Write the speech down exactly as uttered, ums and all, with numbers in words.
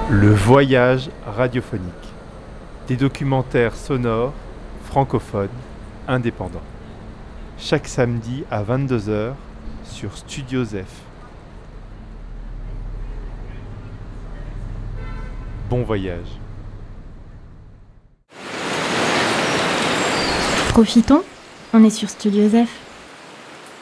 Le voyage radiophonique. Des documentaires sonores, francophones, indépendants. Chaque samedi à vingt-deux heures sur Studio Zef. Bon voyage. Profitons, on est sur Studio Zef.